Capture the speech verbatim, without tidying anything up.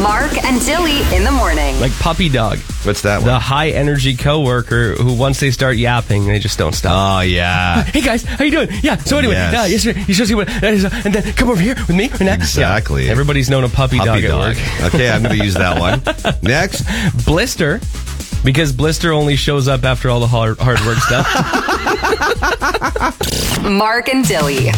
Mark and Dilly in the morning. Like puppy dog. What's that one? The high energy coworker who once they start yapping, they just don't stop. Oh, yeah. Hey guys, how you doing? Yeah, so anyway, Yes. yeah, yesterday, you should see what, and then come over here with me. And that, Exactly. Yeah, everybody's known a puppy, Puppy dog, dog. at work. Okay, I'm going to use that one. Next. Blister, because Blister only shows up after all the hard, hard work stuff. Mark and Dilly.